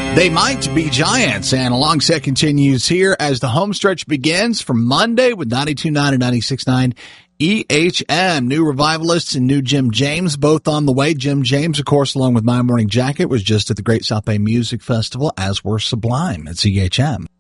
They might be giants, and a long set continues here as the home stretch begins from Monday with 92.9 and 96.9 EHM. New Revivalists and new Jim James, both on the way. Jim James, of course, along with My Morning Jacket, was just at the Great South Bay Music Festival, as were Sublime at EHM.